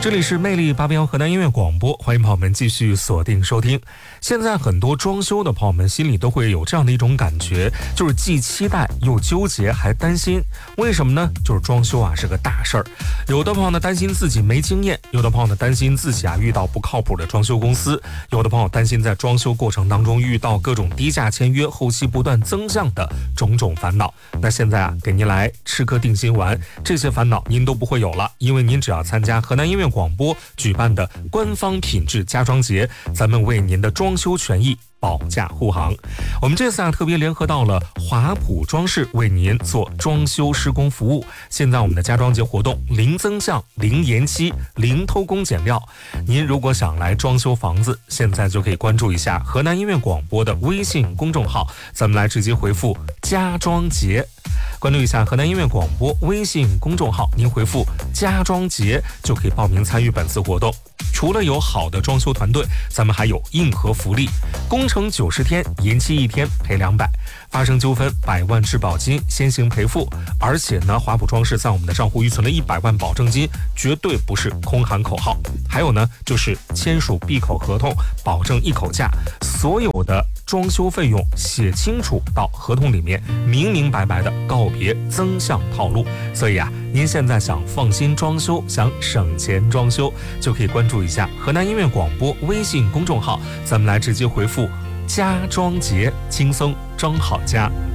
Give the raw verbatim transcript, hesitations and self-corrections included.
这里是魅力八八幺河南音乐广播，欢迎朋友们继续锁定收听。现在很多装修的朋友们心里都会有这样的一种感觉，就是既期待又纠结还担心。为什么呢？就是装修啊是个大事儿，有的朋友呢担心自己没经验，有的朋友呢担心自己啊遇到不靠谱的装修公司，有的朋友担心在装修过程当中遇到各种低价签约，后期不断增项的种种烦恼。那现在啊给您来吃颗定心丸，这些烦恼您都不会有了，因为您只要参加河南音乐广播举办的官方品质家装节，咱们为您的装修权益保驾护航。我们这次啊特别联合到了华普装饰为您做装修施工服务。现在我们的家装节活动零增项、零延期、零偷工减料。您如果想来装修房子，现在就可以关注一下河南音乐广播的微信公众号，咱们来直接回复家装节。关注一下河南音乐广播微信公众号，您回复家装节就可以报名参与本次活动。除了有好的装修团队，咱们还有硬核福利，工程九十天，延期一天赔两百，发生纠纷百万质保金先行赔付。而且呢，华普装饰在我们的账户预存了一百万保证金，绝对不是空喊口号。还有呢，就是签署闭口合同，保证一口价，所有的装修费用写清楚到合同里面，明明白白的告别增项套路。所以啊，您现在想放心装修，想省钱装修，就可以关注一下河南音乐广播微信公众号，咱们来直接回复家装节，轻松装好家。